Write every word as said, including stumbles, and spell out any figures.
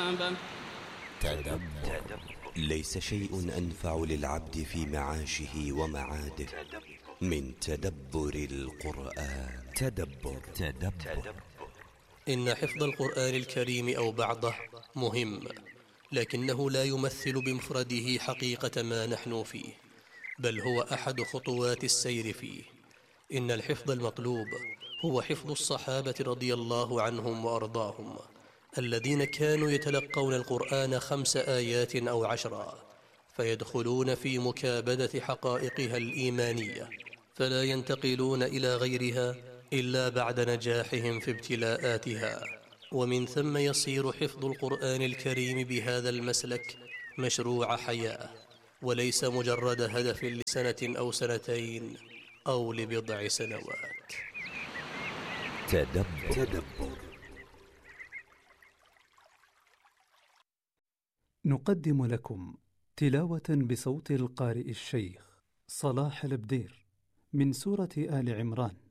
الكتاب. تدبر. ليس شيء أنفع للعبد في معاشه ومعاده من تدبر القرآن. تدبر. تدبر. إن حفظ القرآن الكريم أو بعضه مهم، لكنه لا يمثل بمفرده حقيقة ما نحن فيه، بل هو أحد خطوات السير فيه. إن الحفظ المطلوب هو حفظ الصحابة رضي الله عنهم وأرضاهم، الذين كانوا يتلقون القرآن خمس آيات أو عشرا، فيدخلون في مكابدة حقائقها الإيمانية، فلا ينتقلون إلى غيرها إلا بعد نجاحهم في ابتلاءاتها. ومن ثم يصير حفظ القرآن الكريم بهذا المسلك مشروع حياة، وليس مجرد هدف لسنة أو سنتين أو لبضع سنوات. تدبر. تدبر. نقدم لكم تلاوة بصوت القارئ الشيخ صلاح البدير من سورة آل عمران